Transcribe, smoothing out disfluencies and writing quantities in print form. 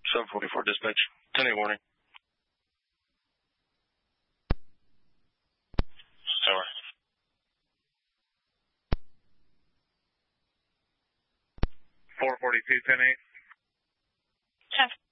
744 dispatch. 10-8 warning. Tower. 442, 10-8. 10.